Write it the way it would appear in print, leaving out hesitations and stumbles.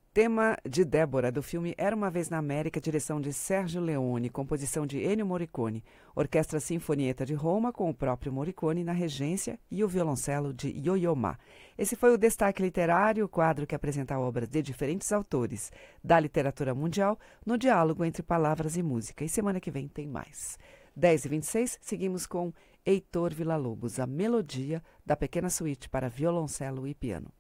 Tema de Débora, do filme Era uma Vez na América, direção de Sérgio Leone, composição de Ennio Morricone, Orquestra Sinfonietta de Roma, com o próprio Morricone na regência e o violoncelo de Yo-Yo Ma. Esse foi o Destaque Literário, o quadro que apresenta obras de diferentes autores da literatura mundial no diálogo entre palavras e música. E semana que vem tem mais. 10h26, seguimos com Heitor Villa-Lobos, a melodia da Pequena Suíte para violoncelo e piano.